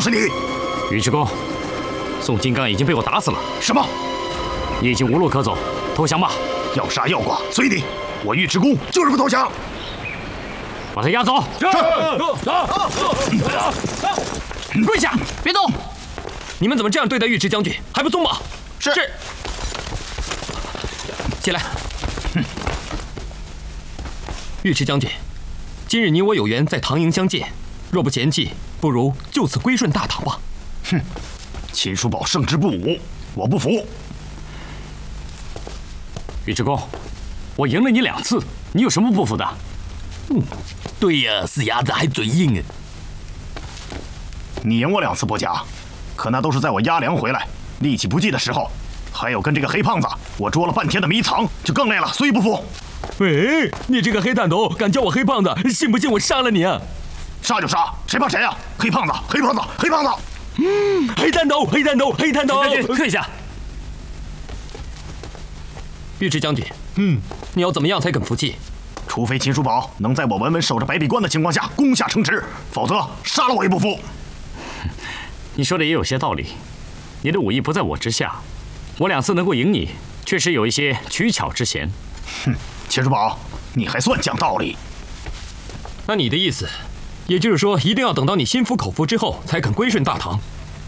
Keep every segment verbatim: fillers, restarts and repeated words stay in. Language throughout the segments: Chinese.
就是你！ 尉迟恭，宋金刚已经被我打死了。 什么？ 你已经无路可走，投降吧！ 要杀要剐随你，我尉迟恭就是不投降。 把他押走。 是。 跪下，别动！ 你们怎么这样对待尉迟将军？还不松绑？ 是。 是。起来。尉迟将军，今日你我有缘在唐营相见，若不嫌弃，不如就此归顺大唐吧。 哼，秦叔宝胜之不武，我不服。 尉迟恭，我赢了你两次，你有什么不服的？ 嗯，对呀，死鸭子还嘴硬啊！ 你赢我两次不假，可那都是在我押粮回来、力气不济的时候，还有跟这个黑胖子我捉了半天的迷藏，就更累了，所以不服。 喂，你这个黑探头，敢叫我黑胖子，信不信我杀了你啊？ 杀就杀，谁怕谁呀、啊？黑胖子，黑胖子，黑胖子！ 嗯，黑探头，黑探头，黑探头！ 将军，退下。 尉迟将军，嗯，你要怎么样才肯服气？ 除非秦叔宝能在我稳稳守着白壁关的情况下攻下城池，否则杀了我也不服。 你说的也有些道理，你的武艺不在我之下，我两次能够赢你，确实有一些取巧之嫌。 哼，秦叔宝，你还算讲道理。 那你的意思，也就是说，一定要等到你心服口服之后，才肯归顺大唐？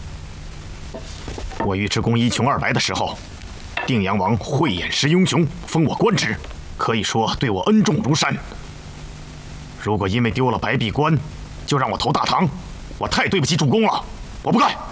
我尉迟恭一穷二白的时候，定阳王慧眼识英雄，封我官职，可以说对我恩重如山。如果因为丢了白壁关，就让我投大唐，我太对不起主公了，我不干。